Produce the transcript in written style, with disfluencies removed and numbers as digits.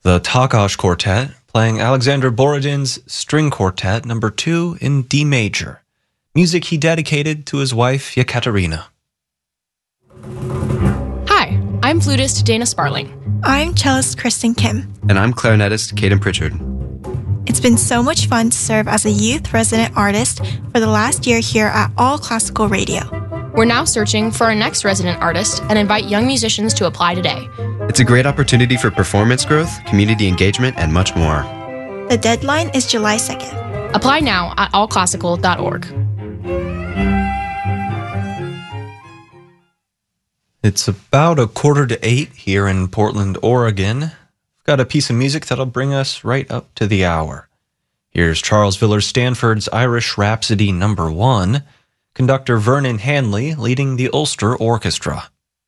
The Takács Quartet playing Alexander Borodin's String Quartet No. 2 in D major, music he dedicated to his wife Yekaterina. Hi, I'm flutist Dana Sparling. I'm cellist Kristen Kim. And I'm clarinetist Caden Pritchard. It's been so much fun to serve as a youth resident artist for the last year here at All Classical Radio. We're now searching for our next resident artist and invite young musicians to apply today. It's a great opportunity for performance growth, community engagement, and much more. The deadline is July 2nd. Apply now at allclassical.org. It's about 7:45 here in Portland, Oregon. We've got a piece of music that'll bring us right up to the hour. Here's Charles Villers-Stanford's Irish Rhapsody No. 1, conductor Vernon Hanley leading the Ulster Orchestra.